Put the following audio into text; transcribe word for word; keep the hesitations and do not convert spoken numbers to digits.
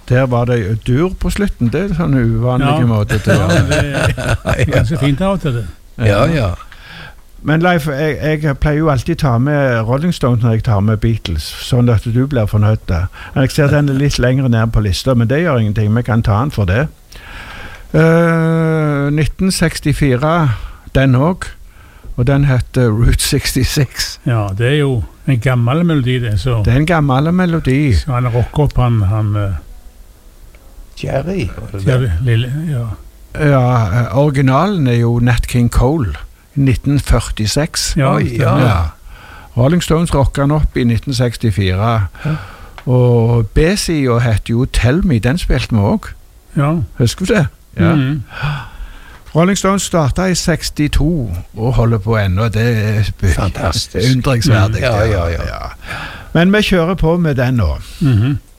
Der var det dur på slutten, det er sånn uvanlige Ja. måte til Ja, det er ganske fint av til det. Ja, ja. Men Leif, jeg, jeg pleier jo alltid ta med Rolling Stones når jeg tar med Beatles, sånn at du blir fornøyd der. Jeg ser den er litt lenger ned på lista, men det gjør ingenting, vi kan ta den for det. Uh, nitten sekstifire, den også, og den heter Route sekstiseks. Ja, det er jo en gammel melodi det, så, Det er en gammel melodi. så han rocker opp han, han eh, Jerry. var det det? Jerry, lille, ja. Ja, uh, originalen er jo Nat King Cole, nitten førtiseks. Ja, Oi, det- ja. Ja. Rolling Stones rocket han opp i nitten sekstifire. Ja. Og B-sida heter jo Tell Me, den spilte vi også. ja. Husker du det? Mhm. Rolling Stones startet i sekstito og holder på ennå. Det er Fantastisk. undringsverdig. Ja, ja, ja. Men vi kjører på med den nå. Mhm.